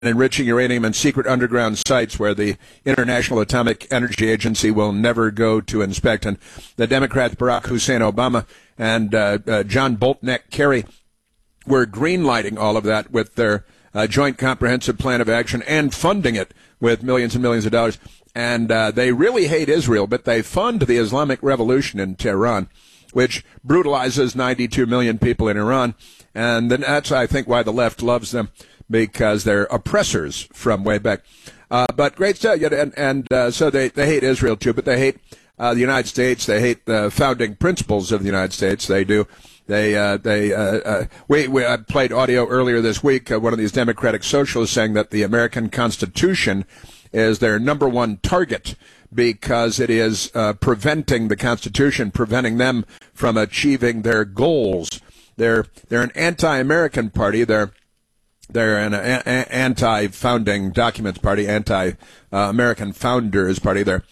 enriching uranium in secret underground sites where the International Atomic Energy Agency will never go to inspect. And the Democrats, Barack Hussein Obama and John Boltneck Kerry, were greenlighting all of that with their joint comprehensive plan of action and funding it with millions and millions of dollars. And they really hate Israel, but they fund the Islamic Revolution in Tehran, which brutalizes 92 million people in Iran. And then that's, I think, why the left loves them, because they're oppressors from way back. But great stuff. And so they hate Israel, too, but they hate the United States. They hate the founding principles of the United States. They do. I played audio earlier this week, one of these Democratic socialists saying that the American Constitution is their number one target because it is preventing the Constitution, preventing them from achieving their goals. They're an anti-American party. They're an anti-founding documents party, anti-American founders party. They're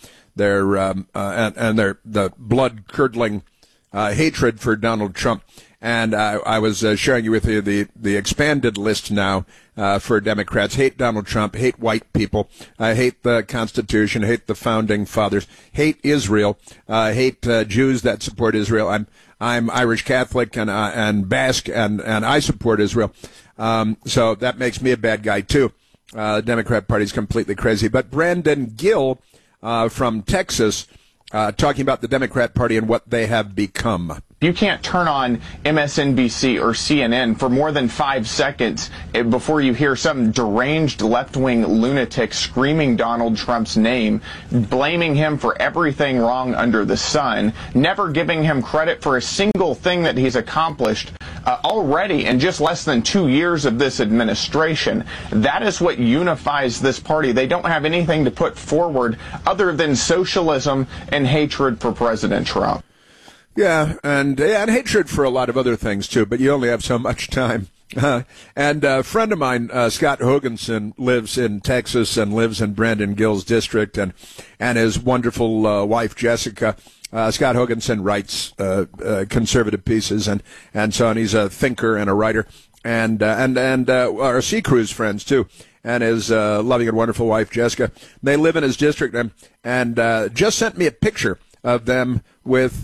the blood-curdling hatred for Donald Trump. And I was sharing with you the expanded list now for Democrats. Hate Donald Trump, hate white people, hate the Constitution, hate the founding fathers, hate Israel, hate Jews that support Israel. I'm Irish Catholic and Basque, and I support Israel. So that makes me a bad guy too. The Democrat Party's completely crazy. But Brandon Gill from Texas talking about the Democrat Party and what they have become. You can't turn on MSNBC or CNN for more than 5 seconds before you hear some deranged left-wing lunatic screaming Donald Trump's name, blaming him for everything wrong under the sun, never giving him credit for a single thing that he's accomplished already in just less than 2 years of this administration. That is what unifies this party. They don't have anything to put forward other than socialism and hatred for President Trump. Yeah, and hatred for a lot of other things, too, but you only have so much time. And a friend of mine, Scott Hoganson, lives in Texas and lives in Brandon Gill's district, and his wonderful wife, Jessica. Scott Hoganson writes conservative pieces and so on. He's a thinker and a writer, and our Sea Cruise friends, too. And his loving and wonderful wife, Jessica. They live in his district and just sent me a picture of them with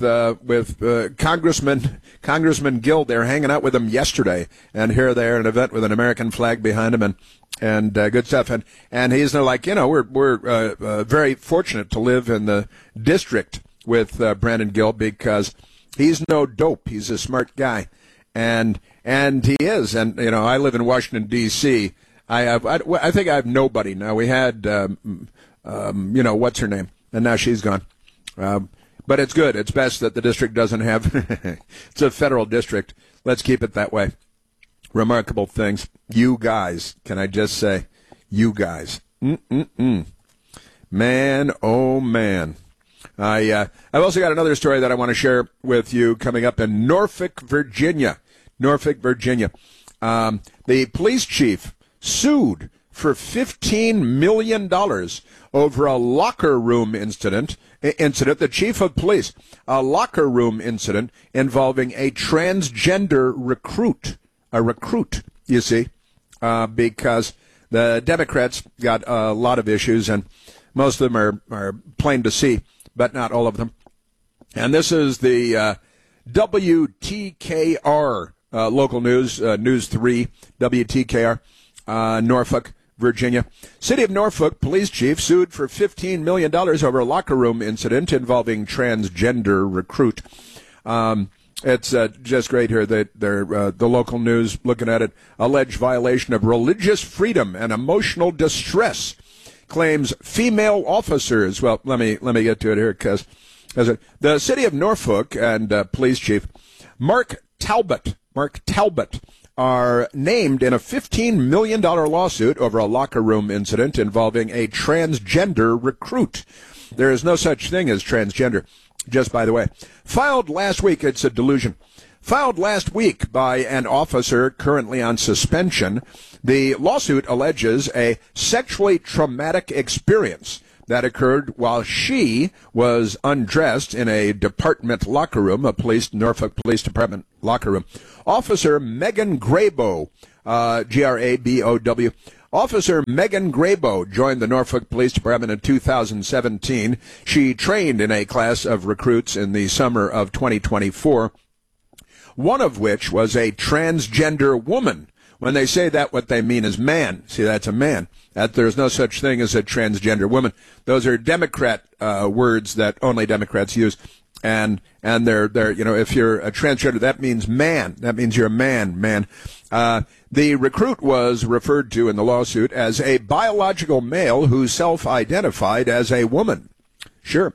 Congressman Gill. They were hanging out with him yesterday, and here they are at an event with an American flag behind him, and good stuff. And he's like, we're very fortunate to live in the district with Brandon Gill because he's no dope. He's a smart guy, and he is. And I live in Washington D.C. I think I have nobody now. We had what's her name, and now she's gone. But it's good. It's best that the district doesn't have. It's a federal district. Let's keep it that way. Remarkable things. You guys, can I just say, you guys. Man, oh man. I've also got another story that I want to share with you coming up in Norfolk, Virginia. The police chief sued for $15 million over a locker room incident. The chief of police, a locker room incident involving a transgender recruit, you see, because the Democrats got a lot of issues, and most of them are plain to see, but not all of them. And this is the WTKR local news, News 3, WTKR, Norfolk, Virginia. City of Norfolk police chief sued for $15 million over a locker room incident involving transgender recruit. It's just great here that the local news looking at it. Alleged violation of religious freedom and emotional distress, claims female officers. Well, let me get to it here because the City of Norfolk and police chief Mark Talbot are named in a $15 million lawsuit over a locker room incident involving a transgender recruit. There is no such thing as transgender, just by the way. Filed last week, it's a delusion. Filed last week by an officer currently on suspension, the lawsuit alleges a sexually traumatic experience that occurred while she was undressed in a department locker room, Norfolk Police Department locker room. Officer Megan Grabow, Grabow, Officer Megan Graybo joined the Norfolk Police Department in 2017. She trained in a class of recruits in the summer of 2024, one of which was a transgender woman. When they say that, what they mean is man. See, that's a man. That there's no such thing as a transgender woman. Those are Democrat words that only Democrats use. And they're if you're a transgender, that means man. That means you're a man. The recruit was referred to in the lawsuit as a biological male who self-identified as a woman. Sure.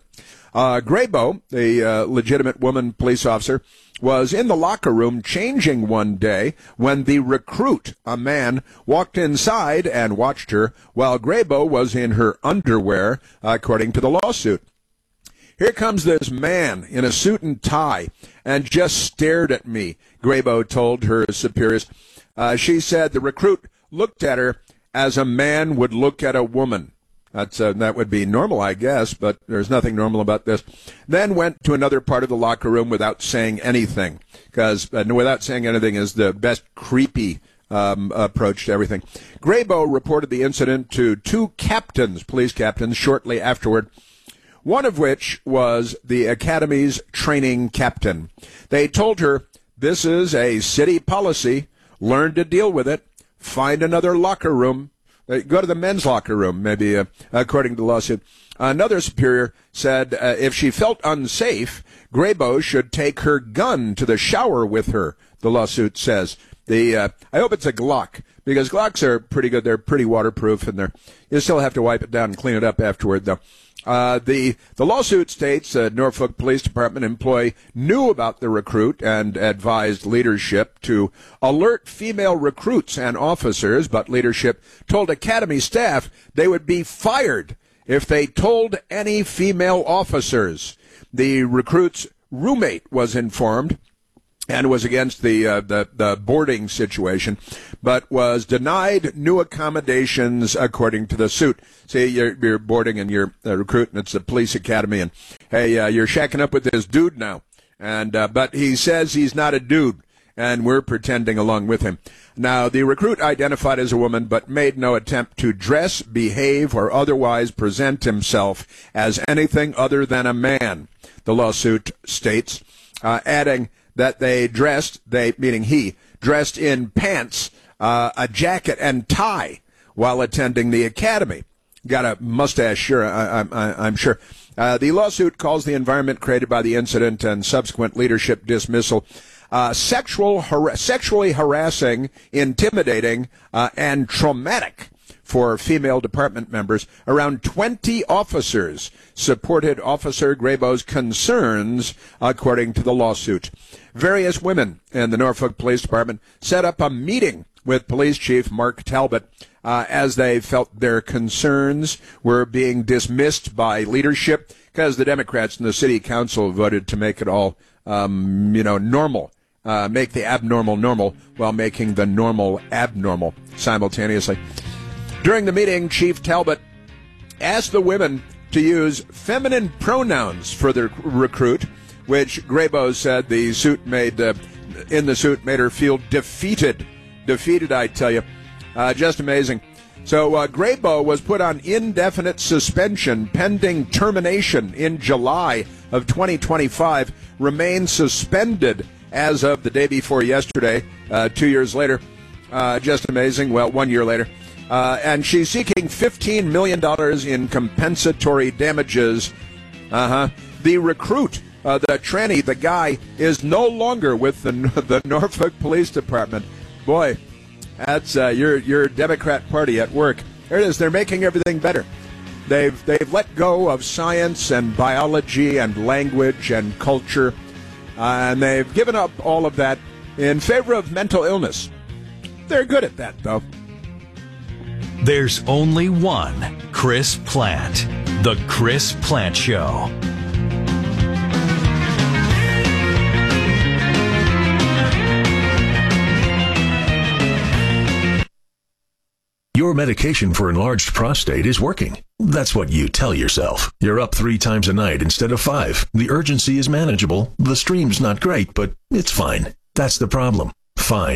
Graybo, the legitimate woman police officer, was in the locker room changing one day when the recruit, a man, walked inside and watched her while Graybo was in her underwear, according to the lawsuit. Here comes this man in a suit and tie and just stared at me, Graybo told her superiors. She said the recruit looked at her as a man would look at a woman. That would be normal, I guess, but there's nothing normal about this. Then went to another part of the locker room without saying anything, because without saying anything is the best creepy approach to everything. Graybo reported the incident to two captains, police captains, shortly afterward, one of which was the Academy's training captain. They told her, this is a city policy. Learn to deal with it. Find another locker room. Go to the men's locker room, maybe, according to the lawsuit. Another superior said if she felt unsafe, Graybo should take her gun to the shower with her, the lawsuit says. I hope it's a Glock, because Glocks are pretty good. They're pretty waterproof, and you still have to wipe it down and clean it up afterward, though. The lawsuit states the Norfolk Police Department employee knew about the recruit and advised leadership to alert female recruits and officers, but leadership told Academy staff they would be fired if they told any female officers. The recruit's roommate was informed and was against the boarding situation, but was denied new accommodations according to the suit. See, you're boarding and you're a recruit, and it's the police academy, and hey, you're shacking up with this dude now, and but he says he's not a dude, and we're pretending along with him. Now, the recruit identified as a woman, but made no attempt to dress, behave, or otherwise present himself as anything other than a man, the lawsuit states, adding that meaning he, dressed in pants, a jacket, and tie while attending the academy. Got a mustache, sure, I'm sure. The lawsuit calls the environment created by the incident and subsequent leadership dismissal sexually harassing, intimidating, and traumatic for female department members. Around 20 officers supported Officer Graybo's concerns, according to the lawsuit. Various women in the Norfolk Police Department set up a meeting with Police Chief Mark Talbot as they felt their concerns were being dismissed by leadership, because the Democrats in the city council voted to make it all, normal. Make the abnormal normal while making the normal abnormal simultaneously. During the meeting, Chief Talbot asked the women to use feminine pronouns for the recruit, which Graybo said the suit made her feel defeated. Defeated, I tell you. Just amazing. So Graybo was put on indefinite suspension pending termination in July of 2025, remains suspended as of the day before yesterday, 2 years later. Just amazing. Well, 1 year later. And she's seeking $15 million in compensatory damages. The recruit, the tranny, the guy, is no longer with the Norfolk Police Department. Boy, that's your Democrat Party at work. There it is. They're making everything better. They've let go of science and biology and language and culture, and they've given up all of that in favor of mental illness. They're good at that, though. There's only one Chris Plante. The Chris Plante Show. Your medication for enlarged prostate is working. That's what you tell yourself. You're up 3 times a night instead of 5. The urgency is manageable. The stream's not great, but it's fine. That's the problem. Fine.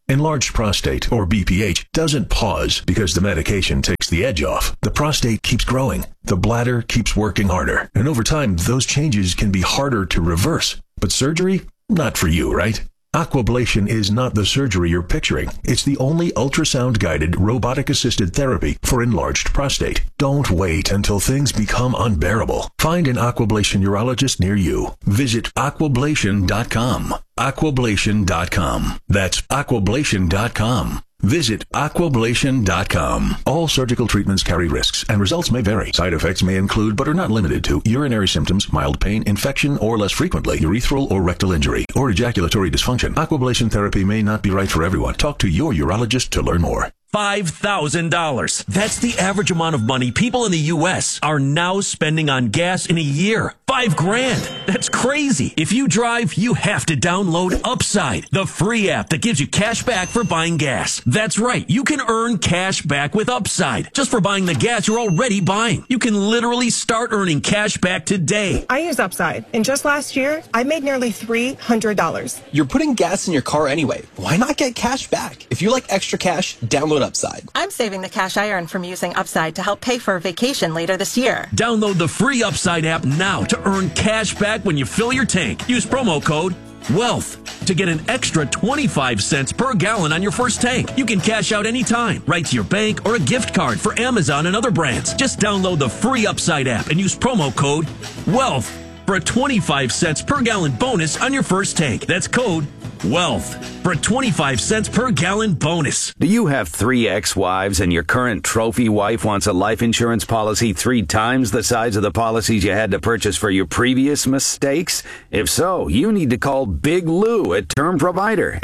Enlarged prostate, or BPH, doesn't pause because the medication takes the edge off. The prostate keeps growing. The bladder keeps working harder. And over time, those changes can be harder to reverse. But surgery? Not for you, right? Aquablation is not the surgery you're picturing. It's the only ultrasound-guided, robotic-assisted therapy for enlarged prostate. Don't wait until things become unbearable. Find an Aquablation urologist near you. Visit aquablation.com. Aquablation.com. That's aquablation.com. Visit aquablation.com. All surgical treatments carry risks, and results may vary. Side effects may include, but are not limited to, urinary symptoms, mild pain, infection, or less frequently, urethral or rectal injury, or ejaculatory dysfunction. Aquablation therapy may not be right for everyone. Talk to your urologist to learn more. $5,000. That's the average amount of money people in the U.S. are now spending on gas in a year. $5,000. That's crazy. If you drive, you have to download Upside, the free app that gives you cash back for buying gas. That's right. You can earn cash back with Upside just for buying the gas you're already buying. You can literally start earning cash back today. I use Upside, and just last year, I made nearly $300. You're putting gas in your car anyway. Why not get cash back? If you like extra cash, download Upside. I'm saving the cash I earn from using Upside to help pay for a vacation later this year. Download the free Upside app now to earn cash back when you fill your tank. Use promo code WEALTH to get an extra 25 cents per gallon on your first tank. You can cash out anytime, right to your bank or a gift card for Amazon and other brands. Just download the free Upside app and use promo code WEALTH for a 25 cents per gallon bonus on your first tank. That's code WEALTH for a 25 cents per gallon bonus. Do you have 3 ex-wives and your current trophy wife wants a life insurance policy 3 times the size of the policies you had to purchase for your previous mistakes? If so, you need to call Big Lou at Term Provider,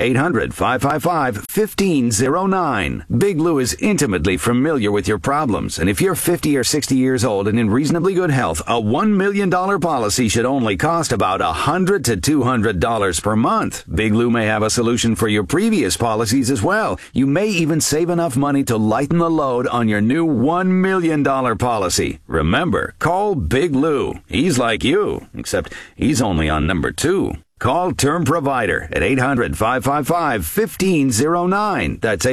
800-555-1509. Big Lou is intimately familiar with your problems, and if you're 50 or 60 years old and in reasonably good health, a $1 million policy should only cost about $100 to $200 per month. Big Lou may have a solution for your previous policies as well. You may even save enough money to lighten the load on your new $1 million policy. Remember, call Big Lou. He's like you, except he's only on number 2. Call Term Provider at 800-555-1509. That's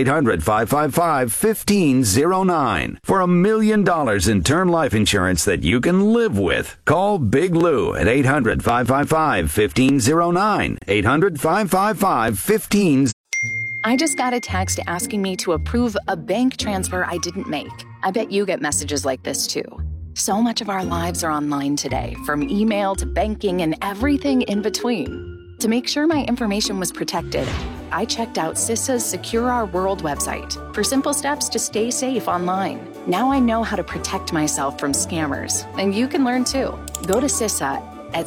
800-555-1509. For $1 million in term life insurance that you can live with. Call Big Lou at 800-555-1509. 800-555-1509. I just got a text asking me to approve a bank transfer I didn't make. I bet you get messages like this too. So much of our lives are online today, from email to banking and everything in between. To make sure my information was protected, I checked out CISA's Secure Our World website for simple steps to stay safe online. Now I know how to protect myself from scammers, and you can learn too. Go to CISA at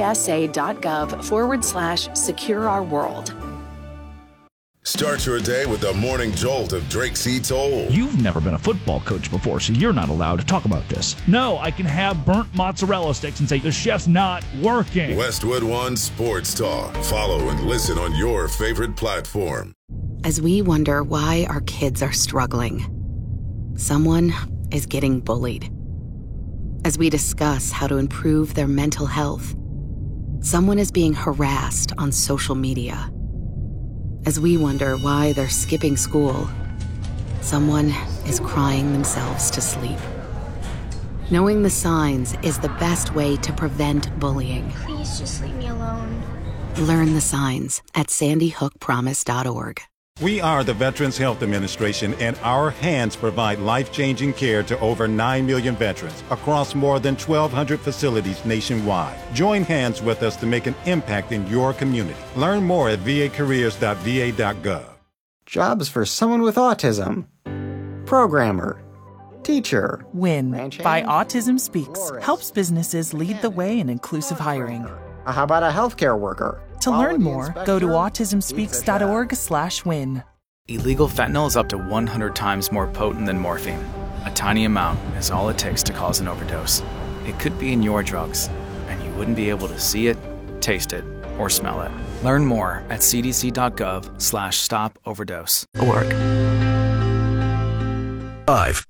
cisa.gov/Secure Our World. Start your day with the morning jolt of Drake C. Toll. You've never been a football coach before, so you're not allowed to talk about this. No, I can have burnt mozzarella sticks and say the chef's not working. Westwood One Sports Talk. Follow and listen on your favorite platform. As we wonder why our kids are struggling, someone is getting bullied. As we discuss how to improve their mental health, someone is being harassed on social media. As we wonder why they're skipping school, someone is crying themselves to sleep. Knowing the signs is the best way to prevent bullying. Please just leave me alone. Learn the signs at sandyhookpromise.org. We are the Veterans Health Administration, and our hands provide life-changing care to over 9 million veterans across more than 1,200 facilities nationwide. Join hands with us to make an impact in your community. Learn more at vacareers.va.gov. Jobs for someone with autism. Programmer. Teacher. WIN by Autism Speaks helps businesses lead the way in inclusive hiring. How about a healthcare worker? To learn more, go to autismspeaks.org/win. Illegal fentanyl is up to 100 times more potent than morphine. A tiny amount is all it takes to cause an overdose. It could be in your drugs, and you wouldn't be able to see it, taste it, or smell it. Learn more at cdc.gov/stopoverdose. Five.